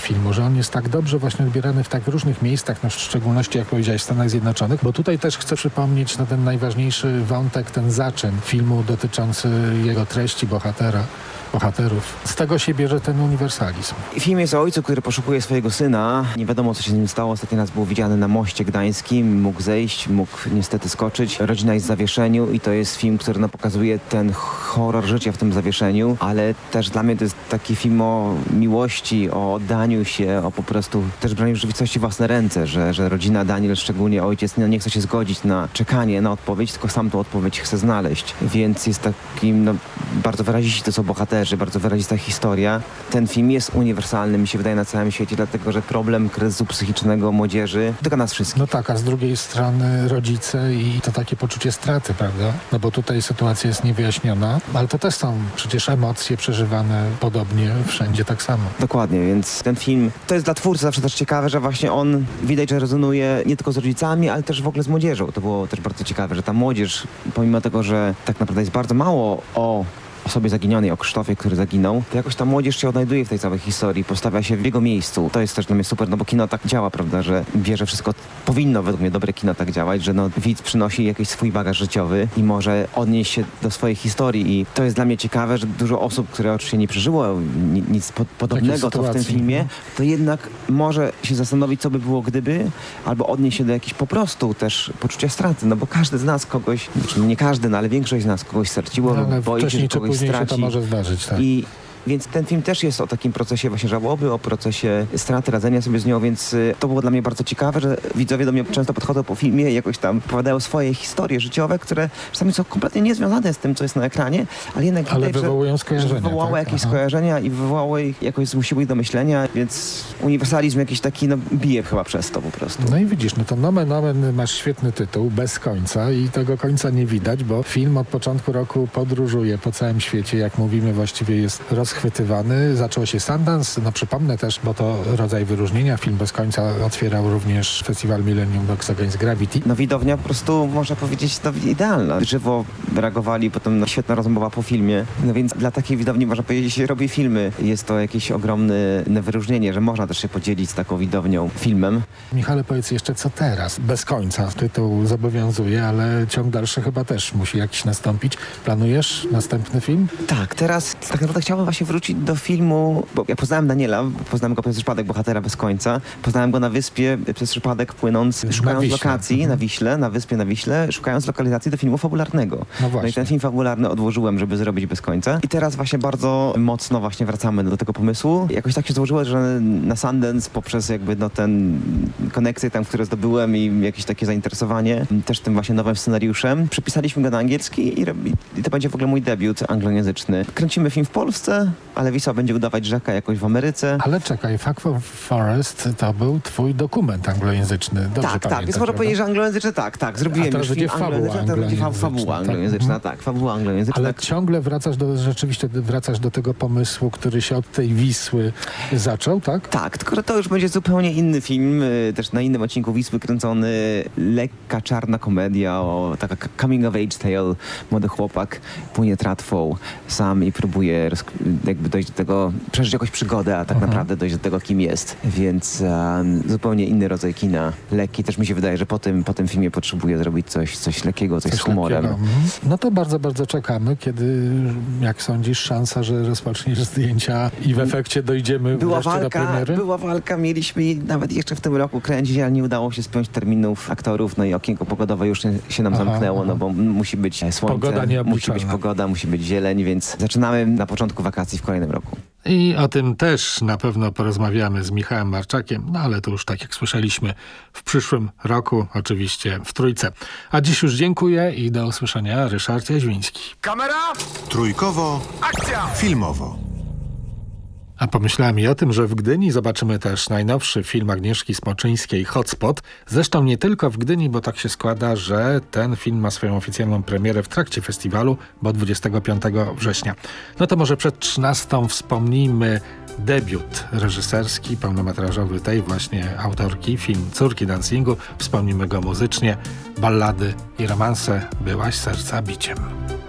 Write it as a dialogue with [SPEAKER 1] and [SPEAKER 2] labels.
[SPEAKER 1] filmu, że on jest tak dobrze właśnie odbierany w tak różnych miejscach, no w szczególności, jak powiedziałeś, w Stanach Zjednoczonych, bo tutaj też chcę przypomnieć ten najważniejszy wątek, ten zaczyn filmu dotyczący jego treści, bohaterów. Z tego się bierze ten uniwersalizm.
[SPEAKER 2] Film jest o ojcu, który poszukuje swojego syna. Nie wiadomo, co się z nim stało. Ostatni raz był widziany na moście gdańskim. Mógł zejść, mógł niestety skoczyć. Rodzina jest w zawieszeniu i to jest film, który pokazuje ten horror życia w tym zawieszeniu, ale też dla mnie to jest taki film o miłości, o oddaniu się, o po prostu też braniu rzeczywistości w własne ręce, że rodzina, Daniel, szczególnie ojciec, nie chce się zgodzić na czekanie na odpowiedź, tylko sam tą odpowiedź chce znaleźć. Więc jest takim, bardzo wyraziści to są bohaterzy, bardzo wyrazista historia. Ten film jest uniwersalny, mi się wydaje, na całym świecie, dlatego że problem kryzysu psychicznego młodzieży dotyka nas wszystkich.
[SPEAKER 1] No tak, a z drugiej strony rodzice i to takie poczucie straty, prawda? No bo tutaj sytuacja jest niewyjaśniona, ale to też są przecież emocje przeżywane podobnie wszędzie tak samo.
[SPEAKER 2] Dokładnie, więc ten film, to jest dla twórcy zawsze też ciekawe, że właśnie on widać, że rezonuje nie tylko z rodzicami, ale też w ogóle z młodzieżą. To było też bardzo ciekawe, że ta młodzież, pomimo tego, że tak naprawdę jest bardzo mało o osobie zaginionej, o Krzysztofie, który zaginął, to jakoś ta młodzież się odnajduje w tej całej historii, postawia się w jego miejscu. To jest też dla mnie super, no bo kino tak działa, prawda, że wie, że wszystko powinno, według mnie, dobre kino tak działać, że widz przynosi jakiś swój bagaż życiowy i może odnieść się do swojej historii i to jest dla mnie ciekawe, że dużo osób, które oczywiście nie przeżyło nic podobnego co w tym filmie, to jednak może się zastanowić, co by było gdyby, albo odnieść się do jakiejś po prostu też poczucia straty, no bo każdy z nas kogoś, nie każdy, no ale większość z nas kogoś straciło, boi się, że kogoś
[SPEAKER 1] później
[SPEAKER 2] straci.
[SPEAKER 1] się to może zdarzyć, tak.
[SPEAKER 2] Więc ten film też jest o takim procesie właśnie żałoby, o procesie straty, radzenia sobie z nią, więc to było dla mnie bardzo ciekawe, że widzowie do mnie często podchodzą po filmie i jakoś tam opowiadają swoje historie życiowe, które czasami są kompletnie niezwiązane z tym, co jest na ekranie, ale jednak widać,
[SPEAKER 1] wywołują skojarzenia.
[SPEAKER 2] Że wywołały jakieś skojarzenia i wywołały ich, jakoś zmusiły ich do myślenia, więc uniwersalizm jakiś taki, bije chyba przez to po prostu.
[SPEAKER 1] No i widzisz, to nomen omen masz świetny tytuł, Bez końca i tego końca nie widać, bo film od początku roku podróżuje po całym świecie, jak mówimy, właściwie jest rozchwytywany. Zaczął się Sundance, przypomnę też, bo to rodzaj wyróżnienia. Film Bez końca otwierał również festiwal Millennium Dogs Against Gravity.
[SPEAKER 2] Widownia po prostu, można powiedzieć, idealna. Żywo reagowali, potem świetna rozmowa po filmie. Więc dla takiej widowni, można powiedzieć, się robi filmy. Jest to jakieś ogromne wyróżnienie, że można też się podzielić z taką widownią filmem.
[SPEAKER 1] Michale, powiedz jeszcze, co teraz? Bez końca tytuł zobowiązuje, ale ciąg dalszy chyba też musi jakiś nastąpić. Planujesz następny film?
[SPEAKER 2] Tak, teraz tak naprawdę chciałbym właśnie wrócić do filmu, bo ja poznałem Daniela, poznałem go przez przypadek, bohatera Bez końca. Poznałem go na wyspie przez przypadek, płynąc, szukając lokacji na Wiśle, na wyspie na Wiśle, szukając lokalizacji do filmu fabularnego. No i ten film fabularny odłożyłem, żeby zrobić Bez końca. I teraz właśnie bardzo mocno właśnie wracamy do tego pomysłu. Jakoś tak się złożyło, że na Sundance poprzez jakby ten koneksję tam, które zdobyłem i jakieś takie zainteresowanie też tym właśnie nowym scenariuszem, przepisaliśmy go na angielski i to będzie w ogóle mój debiut anglojęzyczny. Kręcimy film w Polsce, ale Wisła będzie udawać rzeka jakoś w Ameryce.
[SPEAKER 1] Ale czekaj, Fuck for Forest to był twój dokument anglojęzyczny. Dobrze
[SPEAKER 2] tak, więc można powiedzieć, że anglojęzyczny, tak. Zrobiłem już film anglojęzyczny, fabuła anglojęzyczna, tak, fabuła anglojęzyczna.
[SPEAKER 1] Ale ciągle rzeczywiście wracasz do tego pomysłu, który się od tej Wisły zaczął, tak?
[SPEAKER 2] Tak, tylko to już będzie zupełnie inny film, też na innym odcinku Wisły kręcony, lekka, czarna komedia, taka coming of age tale. Młody chłopak płynie tratwą sam i próbuje jakby dojść do tego, przeżyć jakąś przygodę, a tak naprawdę dojść do tego, kim jest. Więc zupełnie inny rodzaj kina. Lekki też mi się wydaje, że po tym filmie potrzebuję zrobić coś lekkiego, coś z humorem.
[SPEAKER 1] Lekkiego. No to bardzo, bardzo czekamy, kiedy, jak sądzisz, szansa, że rozpoczniesz zdjęcia i w efekcie dojdziemy wreszcie do premiery?
[SPEAKER 2] Była walka, mieliśmy nawet jeszcze w tym roku kręcić, ale nie udało się spiąć terminów aktorów, no i okienko pogodowe już się nam zamknęło, no bo musi być słońce, musi być pogoda, musi być zieleń, więc zaczynamy na początku wakacji w kolejnym roku.
[SPEAKER 1] I o tym też na pewno porozmawiamy z Michałem Marczakiem, no ale to już tak jak słyszeliśmy w przyszłym roku, oczywiście w Trójce. A dziś już dziękuję i do usłyszenia. Ryszard Jaźwiński.
[SPEAKER 3] Kamera!
[SPEAKER 4] Trójkowo.
[SPEAKER 3] Akcja!
[SPEAKER 4] Filmowo.
[SPEAKER 1] A pomyślałem i o tym, że w Gdyni zobaczymy też najnowszy film Agnieszki Smoczyńskiej Hotspot. Zresztą nie tylko w Gdyni, bo tak się składa, że ten film ma swoją oficjalną premierę w trakcie festiwalu, bo 25 września. No to może przed 13 wspomnijmy debiut reżyserski, pełnometrażowy tej właśnie autorki, film Córki dancingu. Wspomnimy go muzycznie, ballady i romanse Byłaś serca biciem.